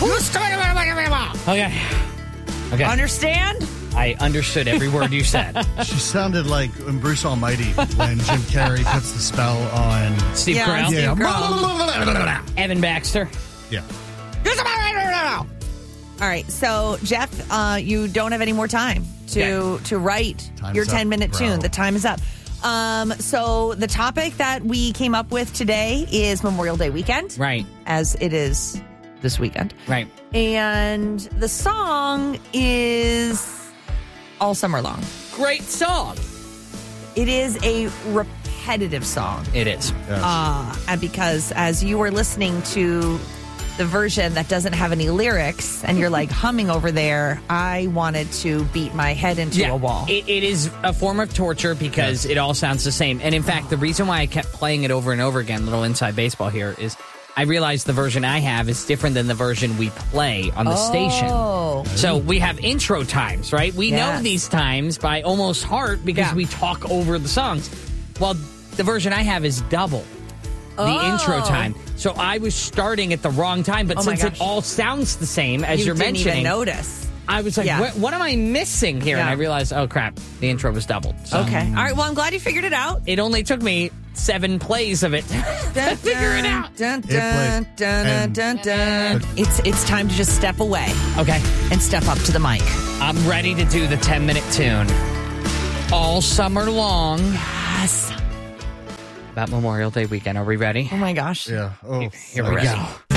Okay. Okay. Understand? I understood every word you said. She sounded like Bruce Almighty when Jim Carrey puts the spell on Steve Yeah, Carell. Steve Yeah. Carell. Evan Baxter. Yeah. All right, so Jeff, you don't have any more time to write Time's your up, 10-minute bro. tune. The time is up. So the topic that we came up with today is Memorial Day weekend, Right. as it is this weekend. Right. And the song is All Summer Long. Great song. It is a repetitive song. It is. And because as you were listening to the version that doesn't have any lyrics and you're like humming over there, I wanted to beat my head into a wall. It is a form of torture because it all sounds the same. And in fact, the reason why I kept playing it over and over again, little inside baseball here, is I realized the version I have is different than the version we play on the station. So we have intro times, right? We know these times by almost heart because we talk over the songs. Well, the version I have is double the intro time. So I was starting at the wrong time, but since it all sounds the same as you're didn't mentioning, even notice. I was like, what am I missing here? And I realized, oh, crap, the intro was doubled. So Okay. All right. Well, I'm glad you figured it out. it only took me 7 plays of it to figure it out. Dun, dun, dun, dun, dun. It's time to just step away Okay. and step up to the mic. I'm ready to do the 10-minute tune. All summer long. Yes. About Memorial Day weekend. Are we ready? Oh, my gosh. Yeah. Oh, Here we go.